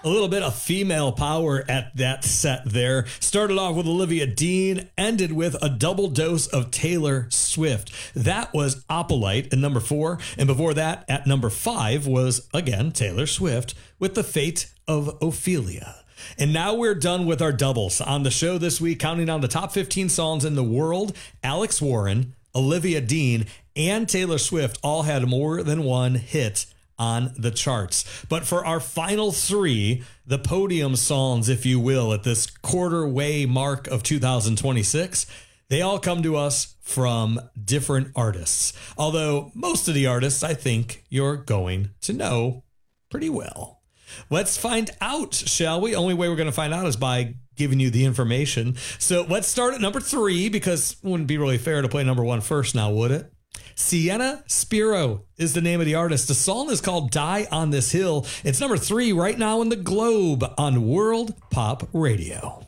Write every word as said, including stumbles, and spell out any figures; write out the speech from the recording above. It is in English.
A little bit of female power at that set there. Started off with Olivia Dean, ended with a double dose of Taylor Swift. That was Opalite at number four. And before that, at number five, was, again, Taylor Swift with The Fate of Ophelia. And now we're done with our doubles. On the show this week, counting down the top fifteen songs in the world, Alex Warren, Olivia Dean, and Taylor Swift all had more than one hit on the charts. But for our final three, the podium songs, if you will, at this quarter way mark of two thousand twenty-six, they all come to us from different artists. Although most of the artists, I think you're going to know pretty well. Let's find out, shall we? Only way we're going to find out is by giving you the information. So let's start at number three, because it wouldn't be really fair to play number one first now, would it? Sienna Spiro is the name of the artist. The song is called Die on This Hill. It's number three right now in the Globe on World Pop Radio.